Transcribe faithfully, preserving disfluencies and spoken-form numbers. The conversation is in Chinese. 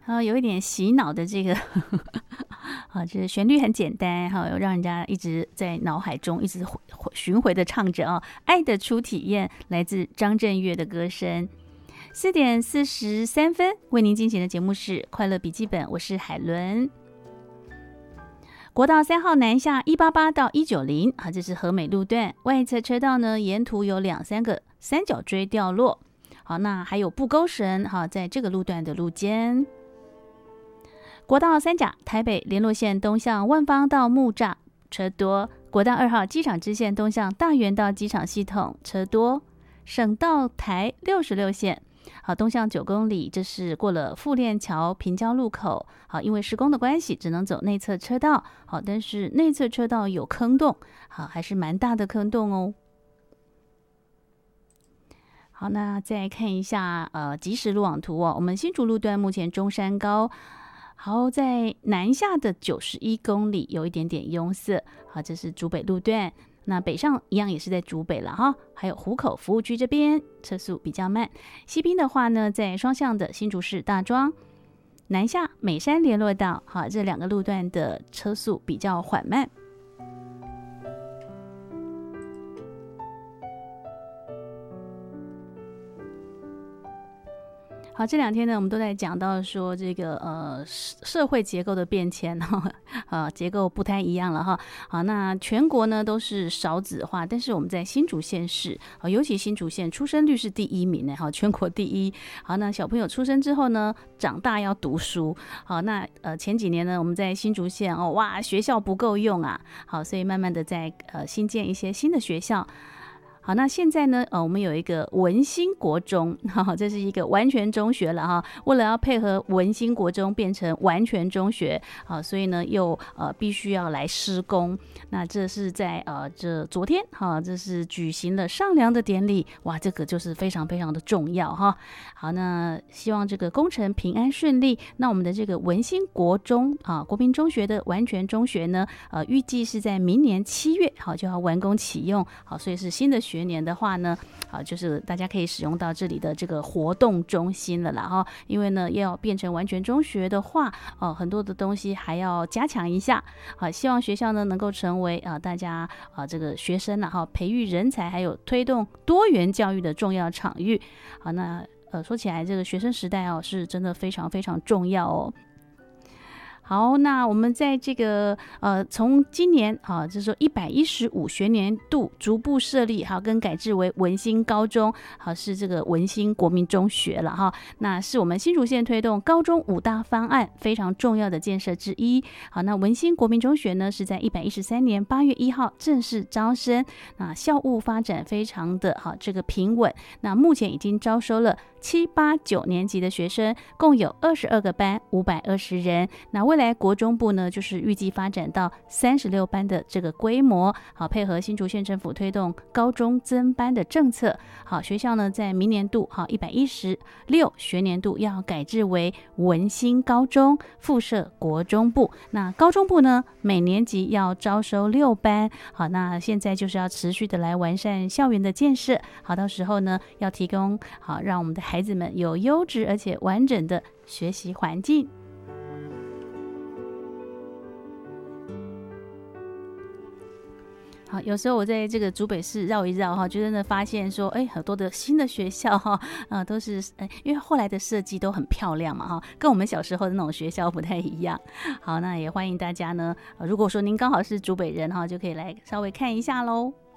啊，有一点洗脑的这个啊，这旋律很简单哈，让人家一直在脑海中一直巡回的唱着啊，爱的初体验来自张震岳的歌声。四点四十三分，为您进行的节目是快乐笔记本，我是海伦。国道三号南下一八八到一九零啊，这是和美路段外侧车道呢，沿途有两三个三角锥掉落。好，那还有布钩绳哈，在这个路段的路肩。国道三甲台北联络线东向万芳到木栅车多，国道二号机场支线东向大园到机场系统车多，省道台六十六线好东向九公里，这是过了富链桥平交路口，好因为施工的关系只能走内侧车道，好但是内侧车道有坑洞，好还是蛮大的坑洞哦。好，那再看一下呃即时路网图哦，我们新竹路段目前中山高。好，在南下的九十一公里有一点点拥塞，好，这是竹北路段。那北上一样也是在竹北了哈，还有湖口服务区这边车速比较慢。西滨的话呢，在双向的新竹市大庄，南下美山联络道，好，这两个路段的车速比较缓慢。好，这两天呢，我们都在讲到说这个呃社会结构的变迁哈，呃结构不太一样了哈。好，那全国呢都是少子化，但是我们在新竹县市，啊，尤其新竹县出生率是第一名呢，哈，全国第一。好，那小朋友出生之后呢，长大要读书。好，那呃前几年呢，我们在新竹县哦，哇，学校不够用啊，好，所以慢慢的在呃新建一些新的学校。好，那现在呢，呃，我们有一个文心国中，哈，这是一个完全中学了哈。为了要配合文心国中变成完全中学，好，所以呢，又呃必须要来施工。那这是在呃这昨天哈，这是举行了上梁的典礼，哇，这个就是非常非常的重要哈。好，那希望这个工程平安顺利。那我们的这个文心国中啊，国民中学的完全中学呢，呃，预计是在明年七月好就要完工启用，好，所以是新的学。学年的话呢，啊，就是大家可以使用到这里的这个活动中心了啦哈，因为呢要变成完全中学的话，哦、啊，很多的东西还要加强一下，啊，希望学校呢能够成为啊大家啊这个学生啊哈培育人才还有推动多元教育的重要场域，好，那呃说起来这个学生时代哦是真的非常非常重要哦。好，那我们在这个呃，从今年啊，就是说一百一十五学年度逐步设立，好跟改制为文心高中，好是这个文心国民中学了哈。那是我们新竹县推动高中五大方案非常重要的建设之一。好，那文心国民中学呢是在一百一十三年八月一号正式招生，那校务发展非常的好，这个平稳。那目前已经招收了七八九年级的学生，共有二十二个班，五百二十人。那未来国中部呢，就是预计发展到三十六班的这个规模，好配合新竹县政府推动高中增班的政策。好，学校呢在明年度好一百一十六学年度要改制为文心高中，附设国中部。那高中部呢，每年级要招收六班。好，那现在就是要持续的来完善校园的建设。好，到时候呢，要提供好让我们的孩子们有优质而且完整的学习环境。好，有时候我在这个竹北市绕一绕哈，就真的发现说，哎，很多的新的学校哈，啊、呃，都是，哎，因为后来的设计都很漂亮嘛哈，跟我们小时候的那种学校不太一样。好，那也欢迎大家呢，呃、如果说您刚好是竹北人哈，就可以来稍微看一下喽。